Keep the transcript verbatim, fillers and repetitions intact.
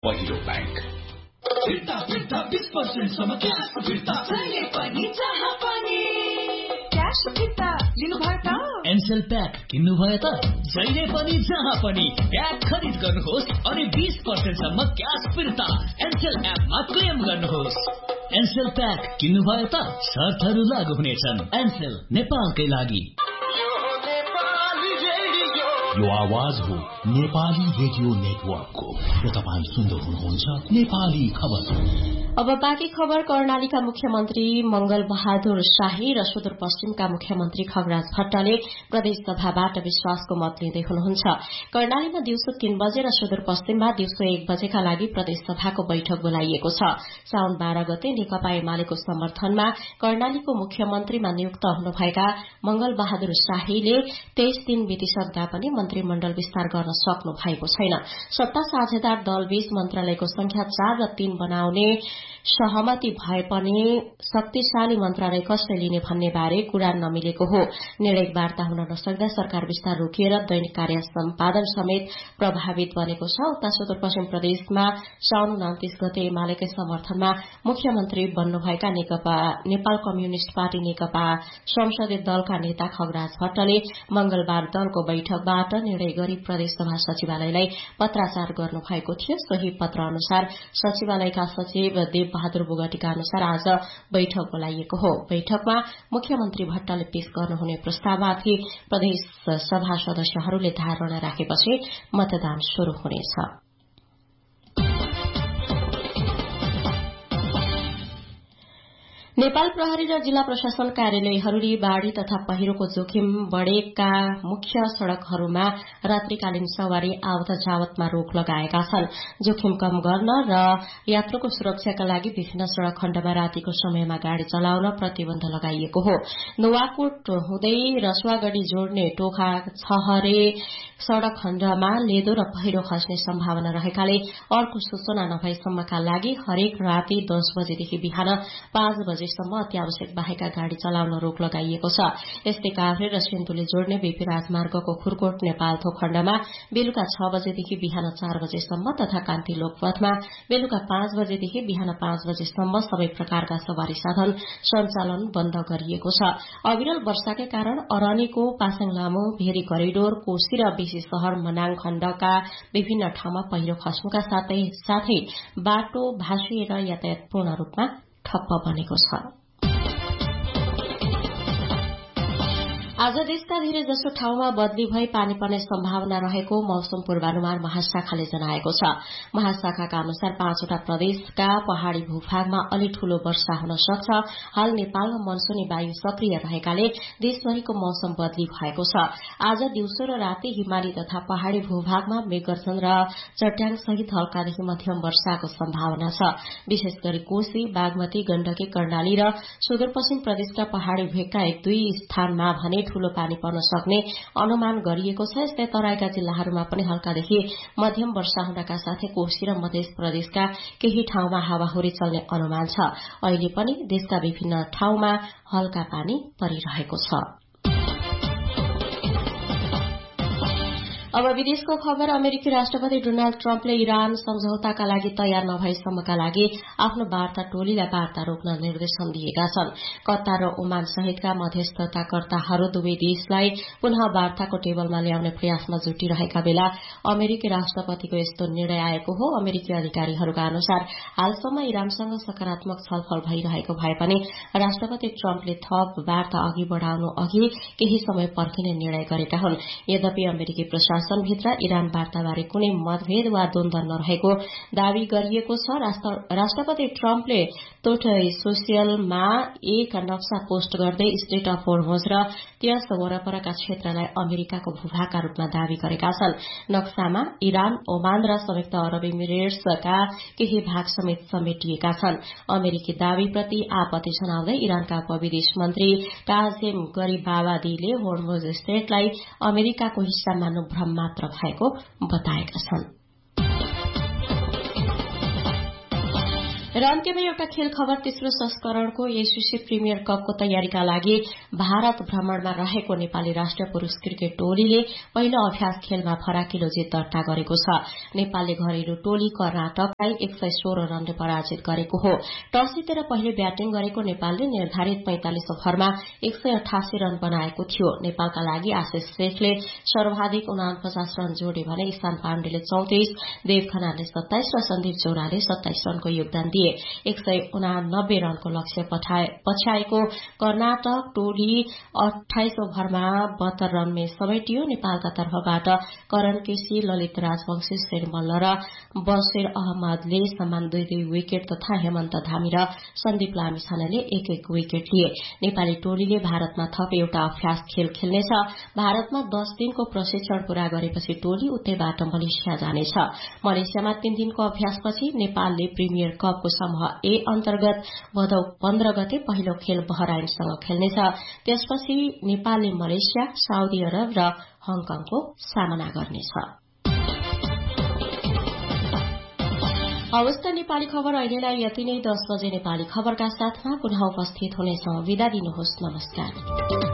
पहिलो ब्याङ्क फिर्ता फिर्ता बीस पर्सेन्टसम्म क्यास फिर्ता जहिले पनि जहाँ पनि क्यास फिर्ता लिनुभयो त एनसेल प्याक किन्नुभयो त जहिले पनि जहाँ पनि प्याक खरिद गर्नुहोस् अनि बीस पर्सेन्टसम्म क्यास फिर्ता एनसेल एपमा क्लेम गर्नुहोस्। एनसेल प्याक किन्नुभयो त शर्तहरू लागू हुनेछन्। एनसेल नेपालकै लागि। यो आवाज हो नेपाली रेडियो नेटवर्कको र तपाईँ सुन्दै हुनुहुन्छ नेपाली खबर। अब बाँकी खबर। कर्णालीका मुख्यमन्त्री मंगल बहादुर शाही र सुदूरपश्चिमका मुख्यमन्त्री खगराज भट्टले प्रदेशसभाबाट विश्वासको मत लिँदै हुनुहुन्छ। कर्णालीमा दिउँसो तीन बजे र सुदूरपश्चिममा दिउँसो एक बजेका लागि प्रदेशसभाको बैठक बोलाइएको छ। साउन बाह्र गते नेकपा एमालेको समर्थनमा कर्णालीको मुख्यमन्त्रीमा नियुक्त हुनुभएका मंगल बहादुर शाहीले तेइस दिन बितिसक्दा पनि मन्त्रीमण्डल विस्तार गर्न सक्नु भएको छैन। सत्ता साझेदार दलबीच मन्त्रालयको संख्या चार र तीन बनाउने सहमति भए पनि शक्तिशाली मन्त्रालय कसले लिने भन्ने बारे कुरा नमिलेको हो। निर्णय वार्ता हुन नसक्दा सरकार विस्तार रोकिएर दैनिक कार्य सम्पादन समेत प्रभावित बनेको छ। उता सुदूरपश्चिम प्रदेशमा साउन उन्तिस गते एमालेकै समर्थनमा मुख्यमन्त्री बन्नुभएका नेकपा नेपाल कम्युनिष्ट पार्टी नेकपा संसदीय दलका नेता खगराज भट्टले मंगलबार दलको बैठकबाट निर्णय गरी प्रदेशसभा सचिवालयलाई पत्राचार गर्नुभएको थियो। सोही पत्र अनुसार सचिवालयका सचिव देव बहादुर बोगटीका अनुसार आज बैठक बोलाइएको हो। बैठकमा मुख्यमन्त्री भट्टले पेश गर्नुहुने प्रस्तावमाथि प्रदेश सभा सदस्यहरूले धारणा राखेपछि मतदान शुरू हुनेछ। नेपाल प्रहरी र जिल्ला प्रशासन कार्यालयहरूले बाढ़ी तथा पहिरोको जोखिम बढ़ेका मुख्य सड़कहरूमा रात्रिकालीन सवारी आवत जावतमा रोक लगाएका छन्। जोखिम कम गर्न र यात्रुको सुरक्षाका लागि विभिन्न सड़क खण्डमा रातिको समयमा गाड़ी चलाउन प्रतिबन्ध लगाइएको हो। नुवाकोट हुँदै रसुवागढ़ी जोड्ने टोखा छहरे सड़क खण्डमा लेदो र पहिरो खस्ने सम्भावना रहेकाले अर्को सूचना नभएसम्मका लागि हरेक राति दस बजेदेखि बिहान पाँच बजेसम्म अत्यावश्यक बाहेकका गाड़ी चलाउन रोक लगाइएको छ। यस्तै काभ्रे र सिन्धुली जोड्ने बीपी राजमार्गको खुरकोट नेपालथोक खण्डमा बेलुका छ बजेदेखि बिहान चार बजेसम्म तथा कान्ति लोकपथमा बेलुका पाँच बजेदेखि बिहान पाँच बजेसम्म सबै प्रकारका सवारी साधन सञ्चालन बन्द गरिएको छ। अविरल वर्षाकै कारण अरनीको पासाङ लामो भेरी करिडोर कोशी र बेसी शहर मनाङ खण्डका विभिन्न ठाउँमा पहिरो खस्नुका साथै साथै बाटो भासिएर यातायात पूर्ण रूपमा ठप्प बनेको छ। आज देशका धेरै जसो ठाउँमा बदली भई पानी पर्ने सम्भावना रहेको मौसम पूर्वानुमान महाशाखाले जनाएको छ। महाशाखाका अनुसार पाँचवटा प्रदेशका पहाड़ी भूभागमा अलि ठूलो वर्षा हुन सक्छ। हाल नेपालमा मनसूनी वायु सक्रिय रहेकाले देशभरिको मौसम बदली भएको छ। आज दिउँसो र राति हिमाली तथा पहाड़ी भूभागमा मेघगर्जन र चट्याङ सहित हल्कादेखि मध्यम वर्षाको सम्भावना छ। विशेष गरी कोशी, बागमती, गण्डकी, कर्णाली र सुदूरपश्चिम प्रदेशका पहाड़ी भेगका एक दुई स्थानमा भने ठूलो पानी पर्न सक्ने अनुमान गरिएको छ। यस्तै तराईका जिल्लाहरूमा पनि हल्कादेखि मध्यम वर्षा हुनका साथै कोशी र मध्य प्रदेशका केही ठाउँमा हावाहुरी चल्ने अनुमान छ। अहिले पनि देशका विभिन्न ठाउँमा हल्का पानी परिरहेको छ। अब विदेशको खबर। अमेरिकी राष्ट्रपति डोनाल्ड ट्रम्पले इरान सम्झौताका लागि तयार नभएसम्मका लागि आफ्नो वार्ता टोलीलाई वार्ता रोक्न निर्देशन दिएका छन्। कतार र ओमान सहितका मध्यस्थताकर्ताहरू दुवै देशलाई पुनः वार्ताको टेबलमा ल्याउने प्रयासमा जुटिरहेका बेला अमेरिकी राष्ट्रपतिको यस्तो निर्णय आएको हो। अमेरिकी अधिकारीहरूका अनुसार हालसम्म इरानसँग सकारात्मक छलफल भइरहेको भए पनि राष्ट्रपति ट्रम्पले थप वार्ता अघि बढ़ाउनु अघि केही समय पर्खिने निर्णय गरेका हुन्। यद्यपि अमेरिकी प्रशासन भित्र इरान वार्ताबारे कुनै मतभेद वा द्वन्द्व नरहेको दावी गरिएको छ। राष्ट्रपति ट्रम्पले तोट सोसियलमा एक नक्सा पोस्ट गर्दै स्टेट अफ होर्मुज र त्यस वरपरका क्षेत्रलाई अमेरिकाको भूभागका रूपमा दावी गरेका छन्। नक्सामा इरान, ओमान र संयुक्त अरब इमिरेट्सका केही भाग समेत समेटिएका छन्। अमेरिकी दावीप्रति आपत्ति जनाउँदै इरानका उपविदेश मन्त्री काजेम गरिबाबादीले होर्मुज स्टेटलाई अमेरिकाको हिस्सा मान्नु भ्रम मात्र भएको बताएका छन्। रन्केमा एउटा खेल खबर तेस्रो संस्करणको एसोसिएट प्रिमियर कपको तयारीका लागि भारत भ्रमणमा रहेको नेपाली राष्ट्रिय पुरूष क्रिकेट टोलीले पहिलो अभ्यास खेलमा फराकिलो जित दर्ता गरेको छ। नेपालले घरेलु टोली कर्नाटकलाई एक सय सोह्र रनले पराजित गरेको हो। टस जितेर पहिले ब्याटिङ गरेको नेपालले निर्धारित पैंतालिस ओभरमा एक सय अठासी रन बनाएको थियो। नेपालका लागि आशिष शेखले सर्वाधिक उनापचास रन जोडे भने ईशान पाण्डेले चौतिस, देव खनालले सत्ताइस र सन्दीप जोराले सत्ताइस रनको योगदान दिए। एक सय उनानब्बे रनको लक्ष्य पछ्याएको कर्नाटक टोली अठाइस ओभरमा बहत्तर रनमै समेटियो। नेपालका तर्फबाट करण केसी, ललित राजवंशी, शेर मल्ल र बशीर अहमदले समान दुई दुई विकेट तथा हेमन्त धामी र सन्दीप लामिछानेले एक एक विकेट लिए। नेपाली टोलीले भारतमा थप एउटा अभ्यास खेल खेल्नेछ। भारतमा दस दिनको प्रशिक्षण पूरा गरेपछि टोली उतैबाट मलेसिया जानेछ। मलेसियामा तीन दिनको अभ्यासपछि नेपालले प्रिमियर कपको समूह ए अन्तर्गत भदौ पन्ध्र गते पहिलो खेल बहराइनसँग खेल्नेछ। त्यसपछि नेपालले मलेसिया, साउदी अरब र हङकङको सामना गर्नेछ। हवस् त नेपाली खबर अहिलेलाई यति नै। दस बजे नेपाली खबरका साथमा पुनः उपस्थित हुनेछौं। विदा दिनुहोस्। नमस्कार।